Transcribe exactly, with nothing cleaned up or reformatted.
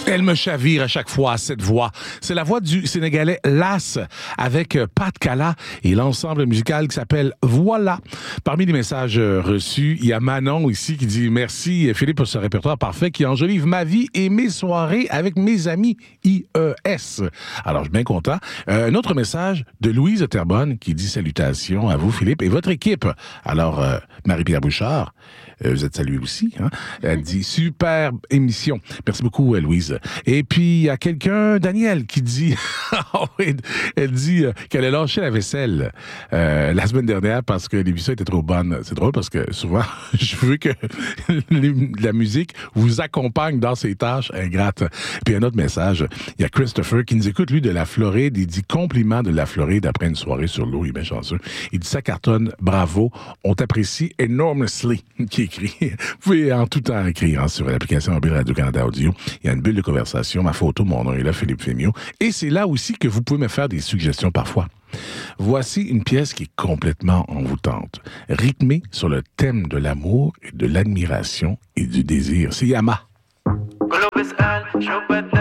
Elle me chavire à chaque fois, cette voix. C'est la voix du Sénégalais Las avec Pat Kala et l'ensemble musical qui s'appelle Voilà. Parmi les messages reçus, il y a Manon ici qui dit « Merci Philippe pour ce répertoire parfait qui enjolive ma vie et mes soirées avec mes amis I E S ». Alors, je suis bien content. Euh, un autre message de Louise Terbonne qui dit « Salutations à vous Philippe et votre équipe ». Alors, euh, Marie-Pierre Bouchard, euh, vous êtes saluée aussi. Hein? Elle dit « Super émission ». Merci beaucoup Louise. Et puis, il y a quelqu'un, Daniel, qui dit, elle dit euh, qu'elle a lâché la vaisselle euh, la semaine dernière parce que l'émission était trop bonne. C'est drôle parce que souvent, je veux que la musique vous accompagne dans ses tâches ingrates. Puis un autre message, il y a Christopher qui nous écoute, lui, de la Floride. Il dit compliment de la Floride après une soirée sur l'eau. Il est bien chanceux. Il dit ça cartonne, bravo, on t'apprécie enormously, qui écrit. Vous pouvez en tout temps écrire hein, sur l'application mobile Radio-Canada Audio. Il y a une bulle de conversation, ma photo, mon nom est là, Philippe Fémiot. Et c'est là aussi que vous pouvez me faire des suggestions parfois. Voici une pièce qui est complètement envoûtante, rythmée sur le thème de l'amour, et de l'admiration et du désir. C'est Yama.